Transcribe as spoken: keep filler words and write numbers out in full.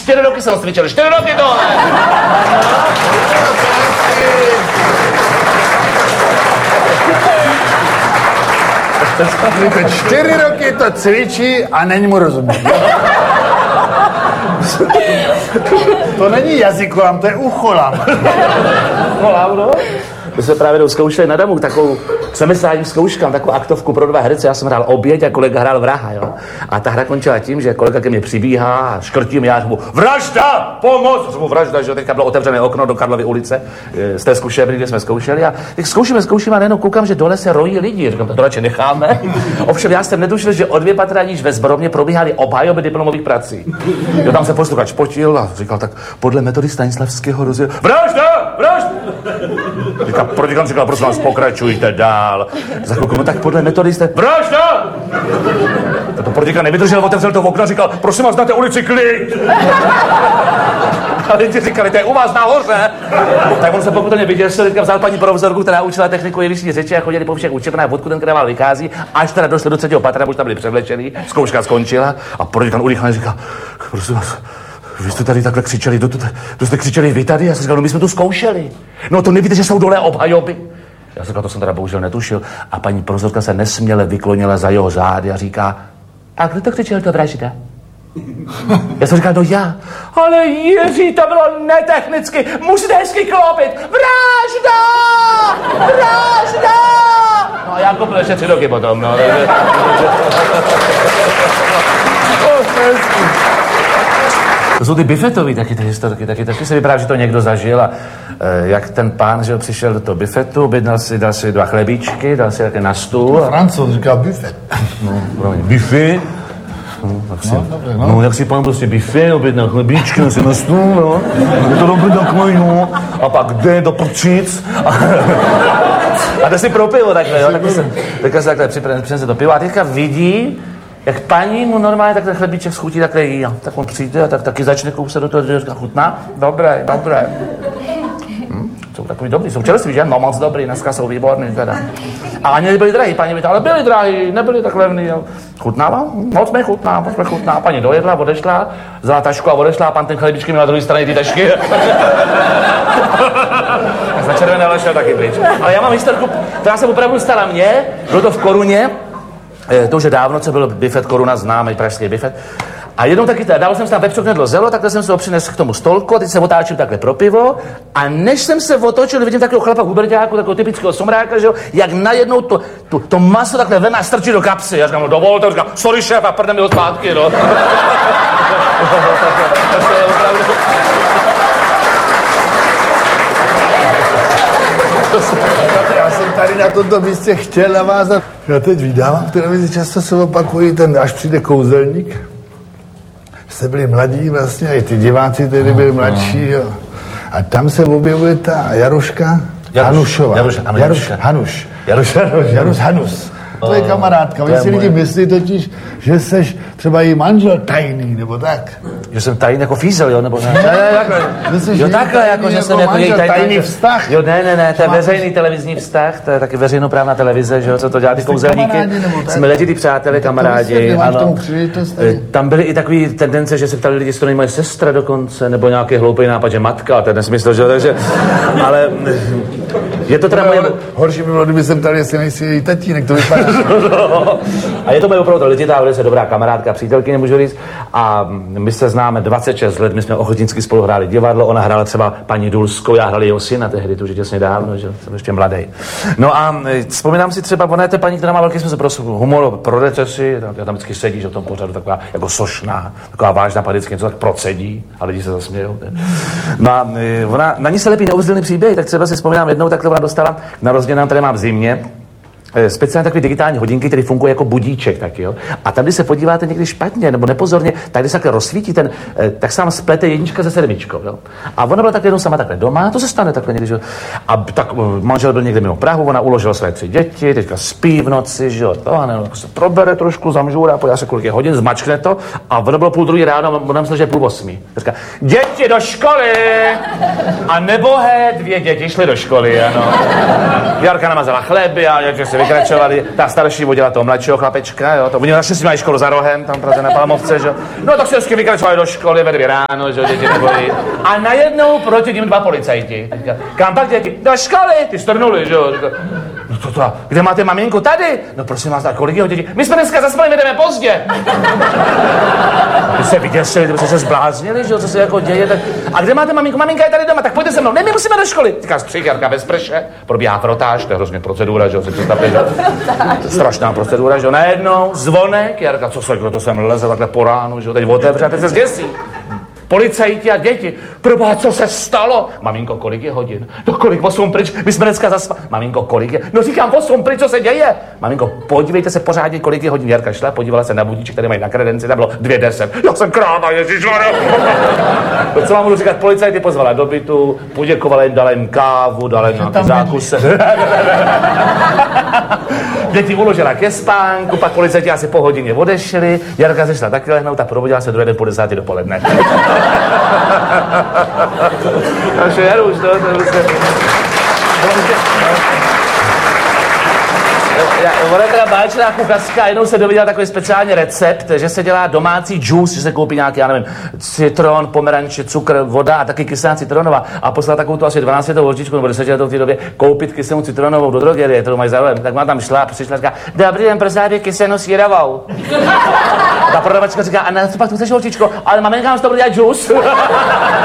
Čtyři roky jsem cvičil, čtyři roky tohle. Čtyři roky to cvičí a není mu rozumět. To není jazykolám, to je ucholám. Ucholám, no? My jsme právě zkoušeli na Damu takovou semestrální zkouškám, takovou aktovku pro dva herce. Já jsem hrál oběť a kolega hrál vraha, jo. A ta hra končila tím, že kolega ke mně přibíhá a škrtí mě, já řeknu vražda, pomoc! Řeknu vražda, že teďka bylo otevřené okno do Karlovy ulice z té zkušebny, kde jsme zkoušeli. A teď zkoušíme, zkoušíme a najednou koukám, že dole se rojí lidi. Říkám, to radši necháme. Ovšem já jsem netušil, že o dvě patra níž ve Zborovně probíhaly obhajoby diplomových prací. Jo, tam se posluchač potil a říkal tak podle metody Stanislavského rozděl. Vražda! Vražda! Říkal, protikant říkal, prosím vás, pokračujte dál. Za chvilku, no tak podle metody jste... Vražda! To protikant nevydržel, otevřel to v okno a říkal, prosím vás, dáte ulici klid. A lidi říkali, to je u vás nahoře. Tak on se pokutelně vyděsil, teďka vzal paní provozorku, která učila techniku jevištní řeči a chodili po všech učebnách, odkud ten krával vychází, až teda došli do třetího patra, už tam byli převlečený, zkouška skončila a protikant urychleně říkal, prosím vás, vy jste tady takhle křičeli, to, to, to jste křičeli vy tady? Já jsem říkal, no my jsme tu zkoušeli. No to nevíte, že jsou dole obhajoby? Já jsem říkal, to jsem teda bohužel netušil. A paní profesorka se nesměle vyklonila za jeho zády a říká, a kdo to křičel, to vražda? Já jsem říkal, no já. Ale Jiří, to bylo netechnicky, musíte hezky klopit. Vražda! Vražda! No a já kopil ještě tři roky potom, no. To jsou ty bifetový taky ty historky, taky, taky se vypadá, že to někdo zažil a e, jak ten pán, že přišel do toho bifetu, objednal si, dal si dva chlebíčky, dal si také na stůl. A... Francouz říká bifet. No, promiň, bify. No, tak si, no, dobré, no. no, jak si pán prostě bifet, objednal chlebíčky, dal si na stůl, no. Je to dobrý takový, no. A pak jde do prčic. A, a jde si pro pivo takhle, jo. Takhle se, takhle se takhle přinese to pivo a teďka vidí, jak paní mu normálně takhle chlebíček schutí, takhle jí, a tak on přijde a tak taky začne kousat do toho, že říká, chutná? Dobré, dobré. Hm, jsou takový dobrý, jsou čerství, že? No moc dobrý, dneska jsou výborný teda. A ani nebyli drahý, paní by to, ale byli drahý, nebyli tak levný, jo. Chutnává? Moc mi chutná, moc mi chutná. Paní dojedla, odešla, vzala tašku a odešla a pan ten chlebíčky měl na druhé straně ty tašky. Za červené ale šel taky pryč. Ale já mám historku, která se opravdu stala mně, bylo to v Koruně. To už je dávno, co byl bifet Koruna, známý pražský bifet. A jednou taky, dával jsem si tam vepřoknedlo zelo, takhle jsem se ho přinesl k tomu stolku a teď se otáčím takhle pro pivo a než jsem se otočil, vidím takového chlapa huberťáku, takového typického somráka, že jo, jak najednou to, to, to maso takhle veme a strčí do kapsy. Já říkám, no dovolte, říkám, sorry šéf, a prdem mi ho zpátky, no. Já jsem tady na tomto místě chtěl navázat. Já teď vydávám v televizi, často se opakují ten, až přijde kouzelník. Jste byli mladí vlastně, i ty diváci tedy byli mladší, jo. A tam se objevuje ta Jaruška Hanušová. Jaruš, Jaruš, Hanuš. Jaruš, Hanuš. Jaruš Hanus. To je kamarádka. Oni si lidi myslí totiž, že seš třeba její manžel tajný, nebo tak. Že jsem tajný jako fízel, jo, nebo ne? Ne, ne, takhle. Jo, takhle, jako, že jsem jako její tajný. tajný vztah. Jo, ne, ne, ne, to je veřejný televizní vztah, to je taky veřejnoprávná televize, že jo, co to dělá ty kouzelníky. Jsme letitý přátelé, kamarádi, ano. Tam byly i takový tendence, že se ptali lidi, jestli to není moje sestra dokonce, nebo nějaký hloupý nápad, že matka, to je nesmysl, že jo, takže, ale je to teda moje... Horší by bylo, kdyby jsem ptal, jestli nejsi její tatínek, to vypadá. A je to moje opravdu letitá, velice dobrá kamarádka, přítelkyně, můžu říct. A my se známe dvacet šest let, my jsme ochotnicky spolu hráli divadlo, ona hrála třeba paní Dulskou, já hrál jeho syna tehdy, to už je těsně dávno, že jsem ještě mladý. No a vzpomínám si třeba, ona je to paní, která má velký smysl pro humor, pro recesi, já tam vždycky sedí, že v tom pořadu taková jako sošná, taková vážná, vždycky něco tak procedí a lidi se zasmějou. No a ona, na ní se lepí neuvěřitelný příběh, tak třeba si vzpomínám jednou, takhle ona dostala na rozdělám, které mám v zimě, speciálně takové digitální hodinky, které fungují jako budíček, tak jo. A tam, když se podíváte někdy špatně nebo nepozorně, tak když se takhle rozsvítí ten, tak se vám splete jednička se sedmičkou, jo. A ona byla takhle jednou sama takhle doma, to se stane takhle někdy, že jo. A tak manžel byl někde mimo Prahu, ona uložila své tři děti, teďka spí v noci, že jo, to a ne, se probere trošku, zamžůrá, podívá se kolik je hodin, zmačkne to a ono bylo půl druhý ráno, ona myslela, že je půl osmí. Říká, děti do školy! A nebohé dvě děti šly do školy, ano. Jarka namazala chleby a jak se vykračovali, ta starší vodila toho mladšího chlapečka, jo, to oni naštěstí mají školu za rohem, tam Praze na Palmovce, že jo. No tak se vždycky vykračovali do školy, ve dvě ráno, že jo, děti neboli. A najednou proti ním dva policajti. Říká, kam pak děti? Do školy, ty strnuli, že jo. Říká, no to to, kde máte maminku? Tady. No prosím vás, kolik jeho dětí? My jsme dneska zaspali, my jdeme pozdě. Ty se vyděsili, ty se zbláznili, že jo, co se jako děje, tak... A kde máte maminku? Maminka je tady doma, tak pojďte se mnou. Ne, my musíme do školy. Říká, stříkarka bez prše, probíhá frotáž, to je hrozně procedura, že jo, si představte, že strašná procedura, že jo, najednou zvonek, Jarka, co se, kdo to sem leze takhle po ránu, že jo, teď otevře a teď se zděsí. Policajti a děti. Proboha, co se stalo? Maminko, kolik je hodin? No kolik, osm pryč, my jsme dneska zaspali. Maminko, kolik je? No říkám, osm pryč, co se děje? Maminko, podívejte se pořádně, kolik je hodin. Jarka šla, podívala se na budíček, který mají na kredenci, tam bylo dvě deset. Já jsem kráva, ježišmarja. To, co vám budu říkat, policajty pozvala do bytu, poděkovala jim, dala jim kávu, dala jim nějaký zákuse. Děti uložila ke spánku, pak policajti asi po hodině odešli, Jarka se šla taky lehnout a probudila se druhý den po desáté dopoledne. Naše Jaru už to, to se... Ona je teda báječná kuchařka, jednou se dověděla takový speciální recept, že se dělá domácí džus, že se koupí nějaký, já nevím, citron, pomeranče, cukr, voda a taky kyselá citronová. A poslala takovou tu asi dvanáctiletou ložičku nebo desetiletou v té době koupit kyselou citronovou do drogerie, kterou mají zároveň. Tak má tam šla a přišla a říká, dobrý den, prosím, kyselou sírovou. Ta prodavačka říká, a na co pak tu chceš, holčičko? Ale maminka nám z toho bude dělat džus.